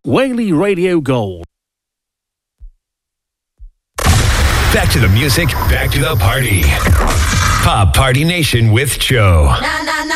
Whaley Radio Gold. Back to the music, back to the party. Pop Party Nation with Joe.